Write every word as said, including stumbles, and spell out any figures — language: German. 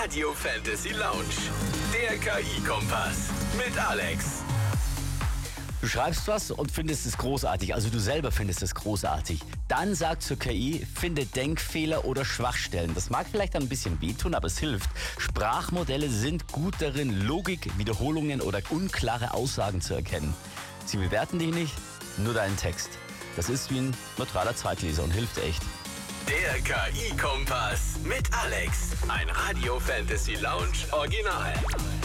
Radio Fantasy Lounge. Der K I-Kompass mit Alex. Du schreibst was und findest es großartig, also du selber findest es großartig. Dann sag zur K I, finde Denkfehler oder Schwachstellen. Das mag vielleicht ein bisschen wehtun, aber es hilft. Sprachmodelle sind gut darin, Logik, Wiederholungen oder unklare Aussagen zu erkennen. Sie bewerten dich nicht, nur deinen Text. Das ist wie ein neutraler Zweitleser und hilft echt. Der K I-Kompass mit Alex. Ein Radio Fantasy Lounge Original.